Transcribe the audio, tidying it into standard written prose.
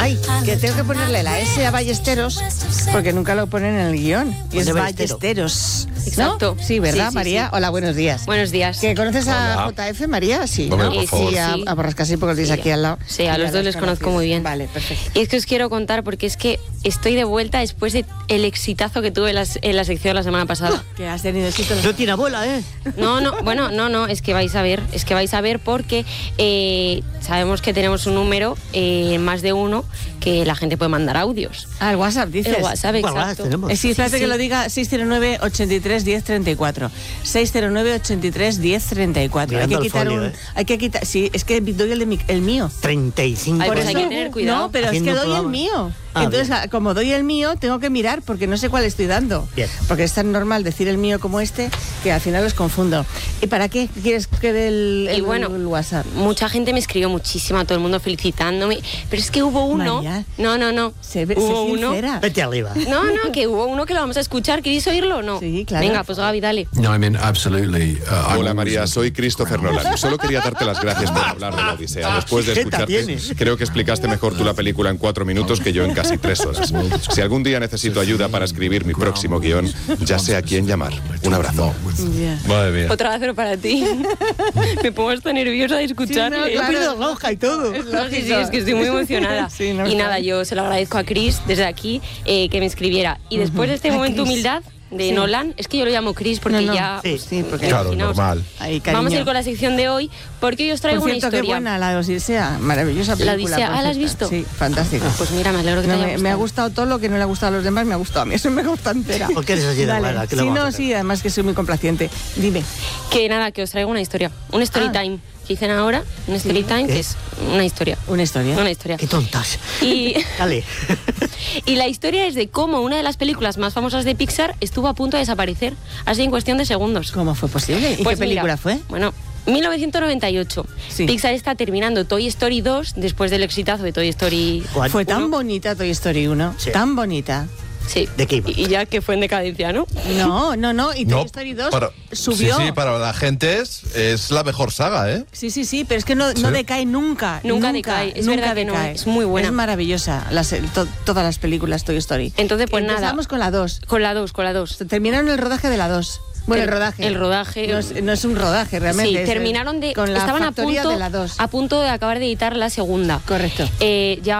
Ay, que tengo que ponerle la S a Ballesteros porque nunca lo ponen en el guión. Y es Ballesteros. Exacto. ¿No? Sí, ¿verdad, Sí. María? Hola, buenos días. Buenos días. ¿Que conoces a JF, María? Sí, ¿no? Hombre, por favor. Sí, a Borrascasí, porque lo tienes aquí al lado. Sí, a los dos les conozco muy bien. Vale, perfecto. Y es que os quiero contar porque es que estoy de vuelta después de el exitazo que tuve en la sección la semana pasada. Que has tenido éxito. No tiene abuela, ¿eh? No, es que vais a ver porque sabemos que tenemos un número, más de uno, que la gente puede mandar audios. Ah, el WhatsApp, dices. El WhatsApp, Bueno, exacto. tenemos. Sí, espérate Sí, que sí. lo diga 609 83 10 34. 609 83 10 34. Mirando Hay que el quitar folio, un... ¿eh? Hay que quitar... Sí, es que doy el mío. 35. Ay, Por pues hay eso- que tener cuidado. No, pero es Haciendo que doy el programa. mío. Ah, Entonces, bien. como doy el mío, tengo que mirar porque no sé cuál estoy dando. Bien. Porque es tan normal decir el mío como este que al final los confundo. ¿Y para qué quieres que dé el WhatsApp? Mucha gente me escribió muchísimo, todo el mundo felicitándome, pero es que hubo uno. María, No. Sé Hubo uno. sincera. Vete arriba. No, que hubo uno que lo vamos a escuchar. ¿Queréis oírlo o no? Sí, claro. Venga, pues Gaby, dale. No, I mean, absolutely. Hola María, soy Christopher Nolan. Solo quería darte las gracias por hablar de la Odisea. Después de ¿Qué escucharte, tienes? creo que explicaste mejor tú la película en 4 minutos que yo en casi 3 horas. Si algún día necesito ayuda para escribir mi próximo guión, ya sé a quién llamar. Un abrazo. Ya. Madre mía. Otra vez, pero para ti. Me pongo hasta nerviosa de escucharle. Sí, no, Yo pierdo la hoja y todo. Sí, es que estoy muy emocionada. Sí, no, y está nada, bien. yo se lo agradezco a Chris desde aquí que me escribiera. Y después de este Ah, momento Chris. humildad de Sí. Nolan, es que yo lo llamo Chris porque No, ya... sí, Sí, porque... Claro, imaginaos. normal. Ay, cariño. Vamos a ir con la sección de hoy porque hoy os traigo Por cierto, una qué historia. buena la Odisea. Maravillosa película. La Odisea, por ¿la has cierto. visto? Sí, fantástica. Pues mira, me alegro que te No, haya me ha gustado. gustado todo lo que no le ha gustado a los demás, me ha gustado a mí. Eso me gusta entera. ¿Por qué eres así de Dale. mala? ¿Qué le Sí, vamos a no, hacer? sí, además que soy muy complaciente. Dime. Que nada, que os traigo una historia. Un story time. Que dicen ahora, un story time, ¿Qué? que es una historia. Una historia. Una historia. Qué tontas. Y... Dale. Y la historia es de cómo una de las películas más famosas de Pixar estuvo a punto de desaparecer, así en cuestión de segundos. ¿Cómo fue posible? ¿Y Pues qué película mira, fue? Bueno, 1998. Sí. Pixar está terminando Toy Story 2 después del exitazo de Toy Story ¿Cuál? Fue tan 1. bonita Toy Story 1. Sí. Tan bonita. Sí. ¿De qué iba? Y ya que fue en decadencia, ¿no? No. Y Toy No, Story 2 para- subió. Sí, para la gente es la mejor saga, ¿eh? Sí, pero es que no decae nunca. Nunca decae, es verdad que no, es muy buena. Es maravillosa todas las películas Toy Story. Entonces, pues nada. Empezamos con la 2. Con la 2. Terminaron el rodaje de la 2. Bueno, el rodaje. El rodaje. No es un rodaje, realmente. Sí, es terminaron de... con la estaban factoría de la 2. a punto de acabar de editar la segunda. Correcto. Ya